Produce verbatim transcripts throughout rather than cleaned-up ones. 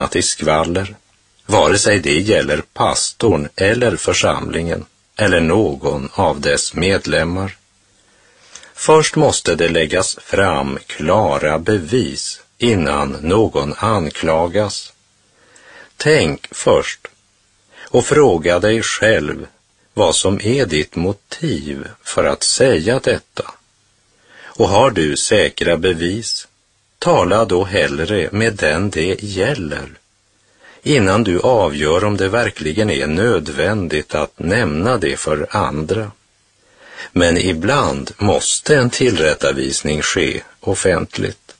till skvaller, vare sig det gäller pastorn eller församlingen eller någon av dess medlemmar. Först måste det läggas fram klara bevis innan någon anklagas. Tänk först och fråga dig själv vad som är ditt motiv för att säga detta. Och har du säkra bevis, tala då hellre med den det gäller, innan du avgör om det verkligen är nödvändigt att nämna det för andra. Men ibland måste en tillrättavisning ske offentligt.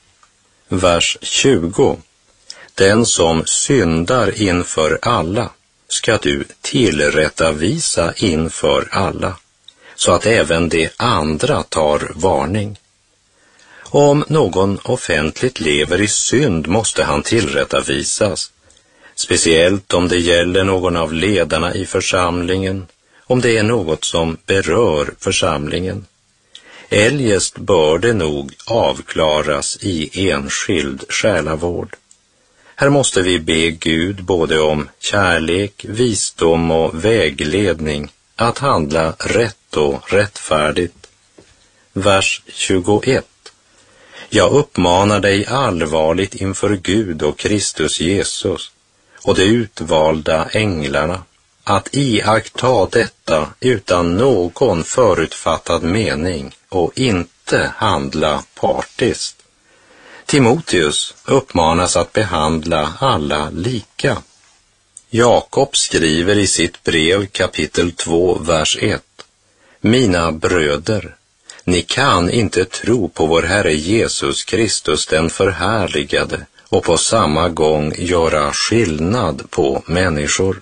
Vers tjugo. Den som syndar inför alla ska du tillrättavisa inför alla, så att även de andra tar varning. Om någon offentligt lever i synd måste han tillrättavisas, speciellt om det gäller någon av ledarna i församlingen, om det är något som berör församlingen. Eljest bör det nog avklaras i enskild själavård. Här måste vi be Gud både om kärlek, visdom och vägledning att handla rätt och rättfärdigt. Vers tjugoett. Jag uppmanar dig allvarligt inför Gud och Kristus Jesus och de utvalda änglarna att iaktta detta utan någon förutfattad mening och inte handla partiskt. Timoteus uppmanas att behandla alla lika. Jakob skriver i sitt brev kapitel två, vers ett. Mina bröder, ni kan inte tro på vår Herre Jesus Kristus den förhärligade och på samma gång göra skillnad på människor.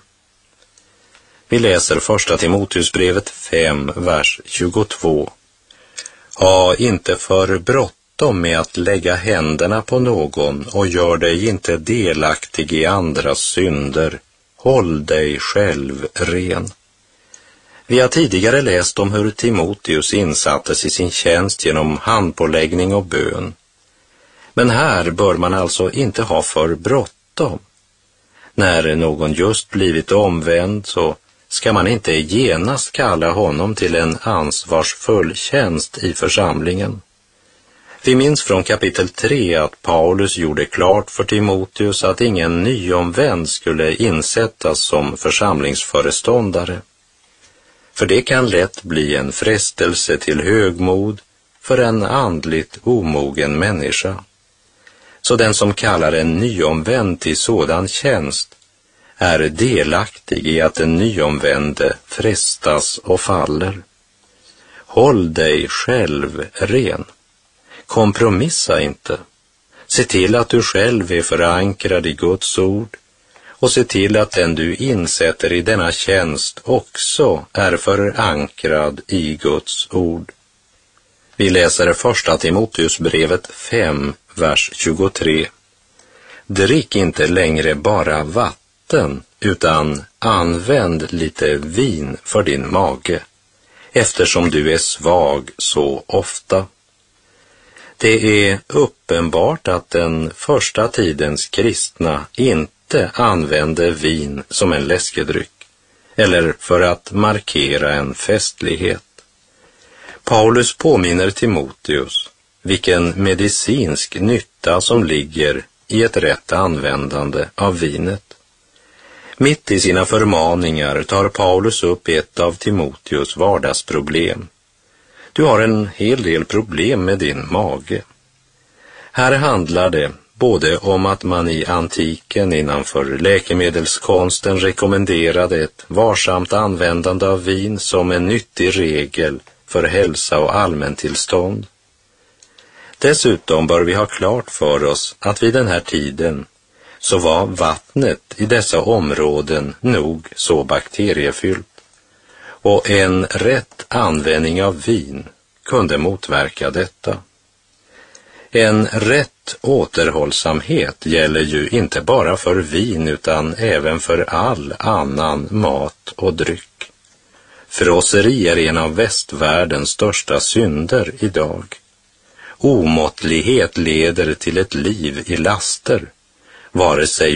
Vi läser första Timoteusbrevet fem, vers tjugotvå. Ha inte för bråttom med att lägga händerna på någon och gör dig inte delaktig i andras synder. Håll dig själv ren. Vi har tidigare läst om hur Timoteus insattes i sin tjänst genom handpåläggning och bön. Men här bör man alltså inte ha för bråttom. När någon just blivit omvänd så ska man inte genast kalla honom till en ansvarsfull tjänst i församlingen. Vi minns från kapitel tre att Paulus gjorde klart för Timoteus att ingen nyomvänd skulle insättas som församlingsföreståndare. För det kan lätt bli en frestelse till högmod för en andligt omogen människa. Så den som kallar en nyomvänd till sådan tjänst är delaktig i att den nyomvände frestas och faller. Håll dig själv ren. Kompromissa inte. Se till att du själv är förankrad i Guds ord och se till att den du insätter i denna tjänst också är förankrad i Guds ord. Vi läser första Timoteusbrevet fem, vers tjugotre. Drick inte längre bara vatten, utan använd lite vin för din mage, eftersom du är svag så ofta. Det är uppenbart att den första tidens kristna inte använde vin som en läskedryck eller för att markera en festlighet. Paulus påminner Timoteus vilken medicinsk nytta som ligger i ett rätt användande av vinet. Mitt i sina förmaningar tar Paulus upp ett av Timoteus vardagsproblem. Du har en hel del problem med din mage. Här handlar det både om att man i antiken innanför läkemedelskonsten rekommenderade ett varsamt användande av vin som en nyttig regel för hälsa och allmäntillstånd. Dessutom bör vi ha klart för oss att vid den här tiden så var vattnet i dessa områden nog så bakteriefyllt, och en rätt användning av vin kunde motverka detta. En rätt återhållsamhet gäller ju inte bara för vin utan även för all annan mat och dryck. Frosseri är en av västvärldens största synder idag. Omåttlighet leder till ett liv i laster, vare sig